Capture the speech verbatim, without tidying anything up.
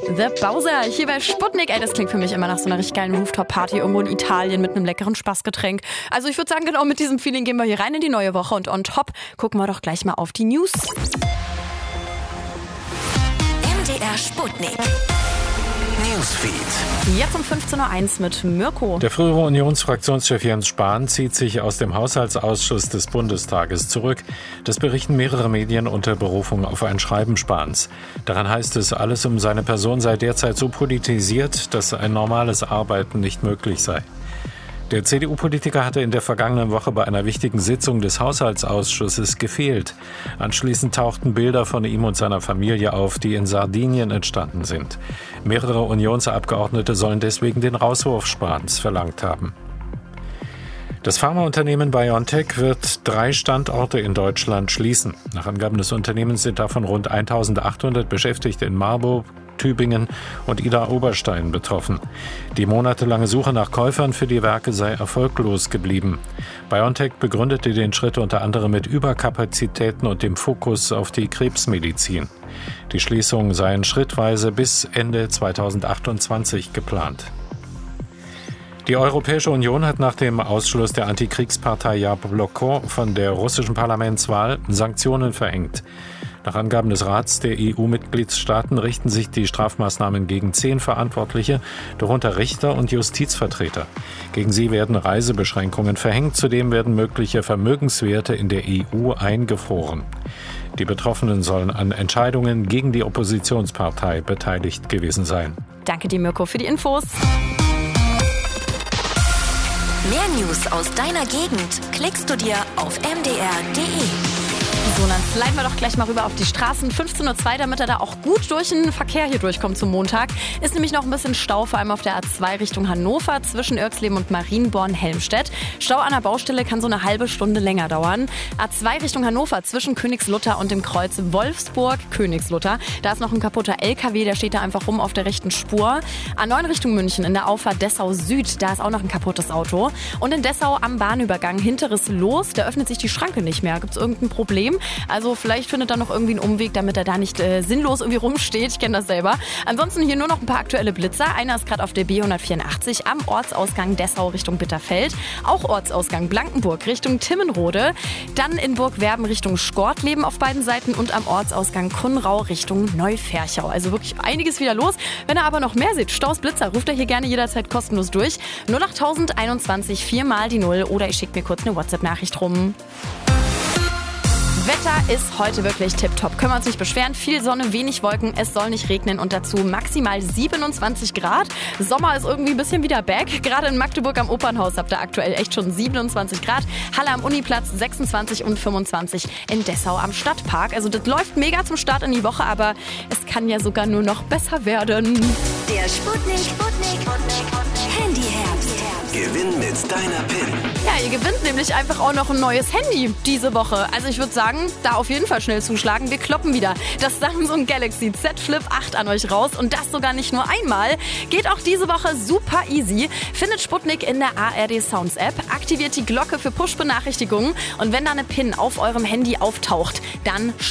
The Bowser hier bei Sputnik. Ey, das klingt für mich immer nach so einer richtig geilen Rooftop-Party irgendwo in Italien mit einem leckeren Spaßgetränk. Also ich würde sagen, genau mit diesem Feeling gehen wir hier rein in die neue Woche. Und on top gucken wir doch gleich mal auf die News. M D R Sputnik. Newsfeed. Jetzt um fünfzehn Uhr eins mit Mirko. Der frühere Unionsfraktionschef Jens Spahn zieht sich aus dem Haushaltsausschuss des Bundestages zurück. Das berichten mehrere Medien unter Berufung auf ein Schreiben Spahns. Daran heißt es, alles um seine Person sei derzeit so politisiert, dass ein normales Arbeiten nicht möglich sei. Der C D U-Politiker hatte in der vergangenen Woche bei einer wichtigen Sitzung des Haushaltsausschusses gefehlt. Anschließend tauchten Bilder von ihm und seiner Familie auf, die in Sardinien entstanden sind. Mehrere Unionsabgeordnete sollen deswegen den Rauswurf Spahns verlangt haben. Das Pharmaunternehmen BioNTech wird drei Standorte in Deutschland schließen. Nach Angaben des Unternehmens sind davon rund eintausendachthundert Beschäftigte in Marburg, Tübingen und Idar-Oberstein betroffen. Die monatelange Suche nach Käufern für die Werke sei erfolglos geblieben. BioNTech begründete den Schritt unter anderem mit Überkapazitäten und dem Fokus auf die Krebsmedizin. Die Schließungen seien schrittweise bis Ende zweitausendachtundzwanzig geplant. Die Europäische Union hat nach dem Ausschluss der Antikriegspartei Jabloko von der russischen Parlamentswahl Sanktionen verhängt. Nach Angaben des Rats der E U-Mitgliedstaaten richten sich die Strafmaßnahmen gegen zehn Verantwortliche, darunter Richter und Justizvertreter. Gegen sie werden Reisebeschränkungen verhängt, zudem werden mögliche Vermögenswerte in der E U eingefroren. Die Betroffenen sollen an Entscheidungen gegen die Oppositionspartei beteiligt gewesen sein. Danke dir, Mirko, für die Infos. Mehr News aus deiner Gegend klickst du dir auf m d r punkt d e. So, dann sliden wir doch gleich mal rüber auf die Straßen. fünfzehn Uhr zwei, damit er da auch gut durch den Verkehr hier durchkommt zum Montag. Ist nämlich noch ein bisschen Stau, vor allem auf der A zwei Richtung Hannover zwischen Irxleben und Marienborn-Helmstedt. Stau an der Baustelle kann so eine halbe Stunde länger dauern. A zwei Richtung Hannover zwischen Königslutter und dem Kreuz Wolfsburg-Königslutter. Da ist noch ein kaputter L K W, der steht da einfach rum auf der rechten Spur. A neun Richtung München in der Auffahrt Dessau Süd, da ist auch noch ein kaputtes Auto. Und in Dessau am Bahnübergang hinteres Los, da öffnet sich die Schranke nicht mehr. Gibt es irgendein Problem? Also vielleicht findet er noch irgendwie einen Umweg, damit er da nicht äh, sinnlos irgendwie rumsteht. Ich kenne das selber. Ansonsten hier nur noch ein paar aktuelle Blitzer. Einer ist gerade auf der B hundertvierundachtzig am Ortsausgang Dessau Richtung Bitterfeld. Auch Ortsausgang Blankenburg Richtung Timmenrode. Dann in Burgwerben Richtung Schkortleben auf beiden Seiten und am Ortsausgang Kunnrau Richtung Neuferchau. Also wirklich einiges wieder los. Wenn ihr aber noch mehr seht, Staus, Blitzer, ruft er hier gerne jederzeit kostenlos durch. null acht einundzwanzig vier mal die null oder ich schicke mir kurz eine WhatsApp-Nachricht rum. Wetter ist heute wirklich tipptopp. Können wir uns nicht beschweren. Viel Sonne, wenig Wolken, es soll nicht regnen und dazu maximal siebenundzwanzig Grad. Sommer ist irgendwie ein bisschen wieder back. Gerade in Magdeburg am Opernhaus habt ihr aktuell echt schon siebenundzwanzig Grad. Halle am Uniplatz sechsundzwanzig und fünfundzwanzig in Dessau am Stadtpark. Also das läuft mega zum Start in die Woche, aber es kann ja sogar nur noch besser werden. Der Sputnik, Sputnik, Handyherbst. Gewinn mit deiner P I N. Ja, ihr gewinnt nämlich einfach auch noch ein neues Handy diese Woche. Also ich würde sagen, da auf jeden Fall schnell zuschlagen. Wir kloppen wieder das Samsung Galaxy Z Flip acht an euch raus. Und das sogar nicht nur einmal. Geht auch diese Woche super easy. Findet Sputnik in der A R D Sounds App. Aktiviert die Glocke für Push-Benachrichtigungen. Und wenn da eine P I N auf eurem Handy auftaucht, dann